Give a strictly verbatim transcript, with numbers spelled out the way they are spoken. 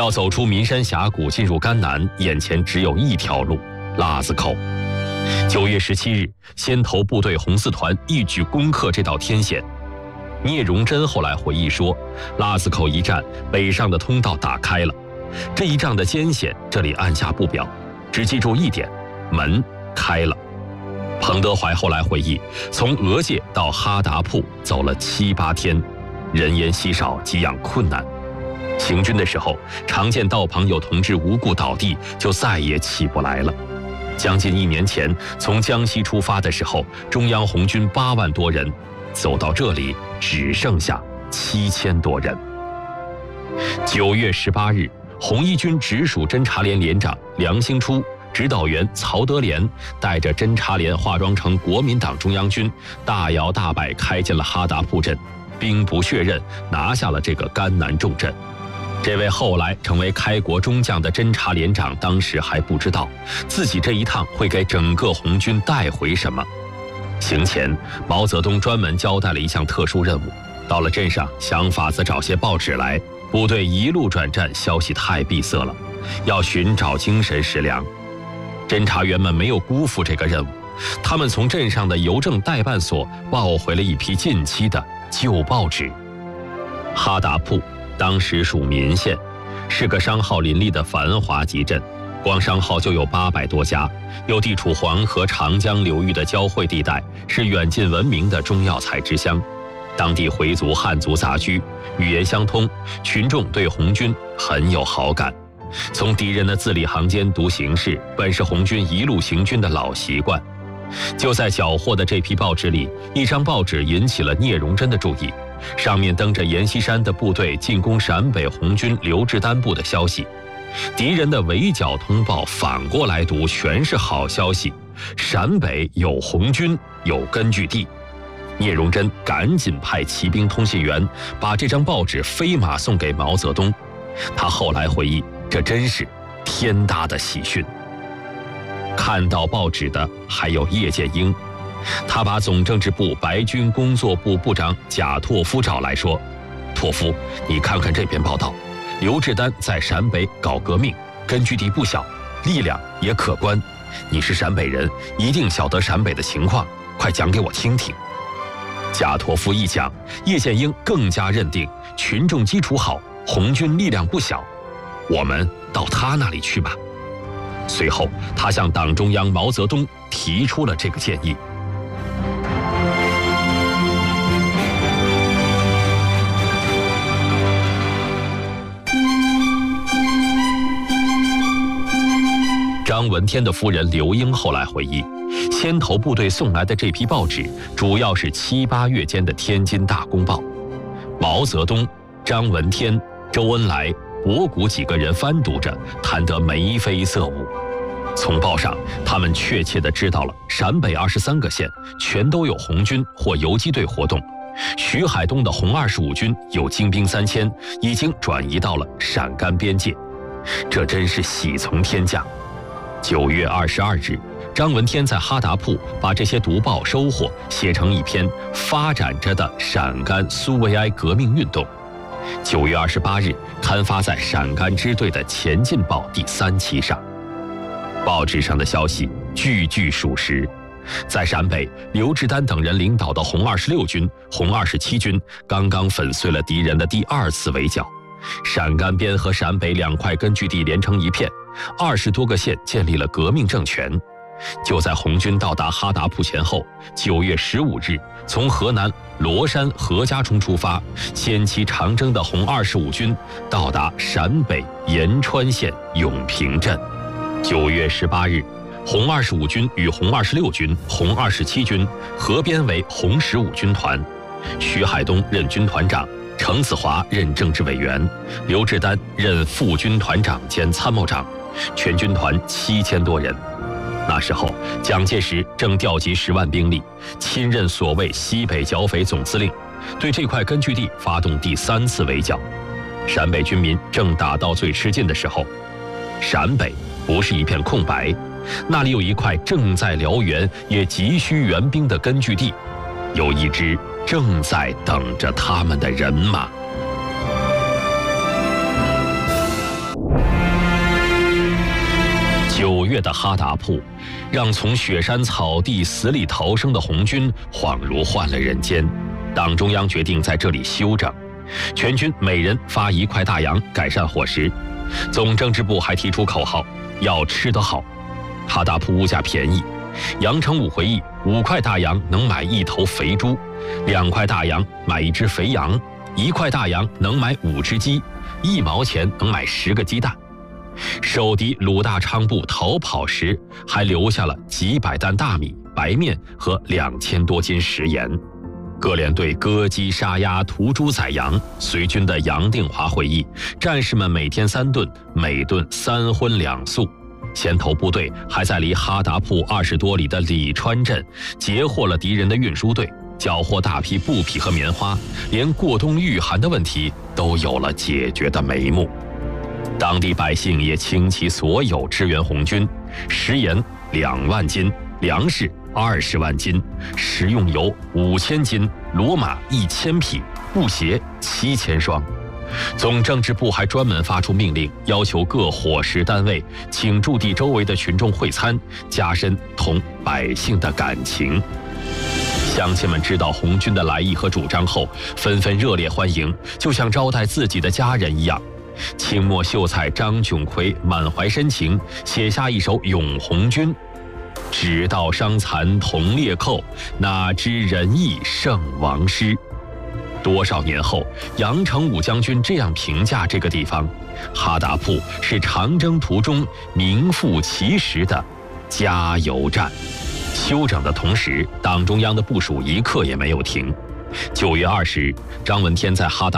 要走出岷山峡谷进入甘南，眼前只有一条路——腊子口。九月十七日，先头部队红四团一举攻克这道天险。聂荣臻后来回忆说，腊子口一战，北上的通道打开了。这一仗的艰险，这里按下不表，只记住一点：门开了。彭德怀后来回忆，从俄界到哈达铺走了七八天，人烟稀少，给养困难。行军的时候，常见道旁有同志无故倒地，就再也起不来了。将近一年前，从江西出发的时候，中央红军八万多人，走到这里只剩下七千多人。九月十八日，红一军直属侦察连连长梁兴初、指导员曹德廉带着侦察连化妆成国民党中央军，大摇大摆开进了哈达铺镇，兵不血刃拿下了这个甘南重镇。这位后来成为开国中将的侦察连长，当时还不知道自己这一趟会给整个红军带回什么。行前，毛泽东专门交代了一项特殊任务，到了镇上想法子找些报纸来，部队一路转战，消息太闭塞了，要寻找精神食粮。侦察员们没有辜负这个任务，他们从镇上的邮政代办所抱回了一批近期的旧报纸。哈达铺当时属岷县，是个商号林立的繁华集镇，光商号就有八百多家，又地处黄河、长江流域的交汇地带，是远近闻名的中药材之乡。当地回族、汉族杂居，语言相通，群众对红军很有好感。从敌人的字里行间读形势，本是红军一路行军的老习惯。就在缴获的这批报纸里，一张报纸引起了聂荣臻的注意，上面登着阎锡山的部队进攻陕北红军刘志丹部的消息。敌人的围剿通报反过来读全是好消息，陕北有红军，有根据地。聂荣臻赶紧派骑兵通信员把这张报纸飞马送给毛泽东。他后来回忆，这真是天大的喜讯。看到报纸的还有叶剑英，他把总政治部白军工作部部长贾拓夫找来说：“拓夫，你看看这篇报道，刘志丹在陕北搞革命，根据地不小，力量也可观。你是陕北人，一定晓得陕北的情况，快讲给我听听。”贾拓夫一讲，叶剑英更加认定群众基础好，红军力量不小，我们到他那里去吧。随后，他向党中央毛泽东提出了这个建议。张闻天的夫人刘英后来回忆，先头部队送来的这批报纸，主要是七八月间的《天津大公报》。毛泽东、张闻天、周恩来、博古几个人翻读着，谈得眉飞色舞。从报上，他们确切地知道了陕北二十三个县全都有红军或游击队活动，徐海东的红二十五军有精兵三千，已经转移到了陕甘边界。这真是喜从天降。九月二十二日，张闻天在哈达铺把这些读报收获写成一篇《发展着的陕甘苏维埃革命运动》。九月二十八日，刊发在陕甘支队的《前进报》第三期上。报纸上的消息句句属实。在陕北，刘志丹等人领导的红二十六军、红二十七军刚刚粉碎了敌人的第二次围剿，陕甘边和陕北两块根据地连成一片，二十多个县建立了革命政权。就在红军到达哈达铺前后，九月十五日，从河南罗山何家冲出发，先期长征的红二十五军到达陕北延川县永平镇。九月十八日，红二十五军与红二十六军、红二十七军合编为红十五军团，徐海东任军团长，程子华任政治委员，刘志丹任副军团长兼参谋长，全军团七千多人。那时候，蒋介石正调集十万兵力，亲任所谓西北剿匪总司令，对这块根据地发动第三次围剿。陕北军民正打到最吃劲的时候，陕北不是一片空白，那里有一块正在辽源也急需援兵的根据地，有一支正在等着他们的人马。 月的哈达铺，让从雪山草地死里逃生的红军恍如换了人间。党中央决定在这里休整，全军每人发一块大洋改善伙食。总政治部还提出口号，要吃得好。哈达铺物价便宜，杨成武回忆，五块大洋能买一头肥猪，两块大洋买一只肥羊，一块大洋能买五只鸡，一毛钱能买十个鸡蛋。守敌鲁大昌部逃跑时，还留下了几百担大米、白面和两千多斤食盐。各连队割鸡杀鸭、屠猪宰羊。随军的杨定华回忆，战士们每天三顿，每顿三荤两素。先头部队还在离哈达铺二十多里的李川镇截获了敌人的运输队，缴获大批布匹和棉花，连过冬御寒的问题都有了解决的眉目。当地百姓也倾其所有支援红军，食盐两万斤，粮食二十万斤，食用油五千斤，骡马一千匹，布鞋七千双。总政治部还专门发出命令，要求各伙食单位请驻地周围的群众会餐，加深同百姓的感情。乡亲们知道红军的来意和主张后，纷纷热烈欢迎，就像招待自己的家人一样。清末秀才张炯奎满怀深情，写下一首《咏红军》：只道伤残同列寇，哪知仁义胜王师。多少年后，杨成武将军这样评价这个地方：哈达铺是长征途中名副其实的加油站。休整的同时，党中央的部署一刻也没有停。九月二十日，张闻天在哈达